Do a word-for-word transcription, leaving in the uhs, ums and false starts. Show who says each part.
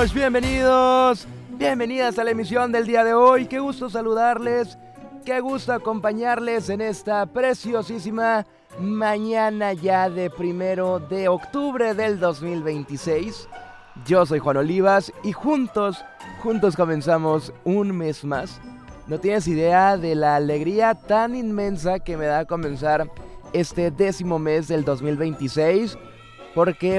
Speaker 1: Bienvenidos, bienvenidos, bienvenidas a la emisión del día de hoy. Qué gusto saludarles, qué gusto acompañarles en esta preciosísima mañana ya de primero de octubre del dos mil veintiséis. Yo soy Juan Olivas y juntos, juntos comenzamos un mes más. No tienes idea de la alegría tan inmensa que me da comenzar este décimo mes del dos mil veintiséis, porque